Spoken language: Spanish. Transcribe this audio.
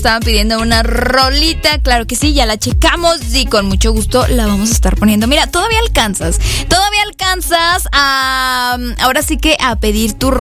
estaban pidiendo una rolita, claro que sí, ya la checamos y con mucho gusto la vamos a estar poniendo. Mira, todavía alcanzas a, ahora sí que a pedir tu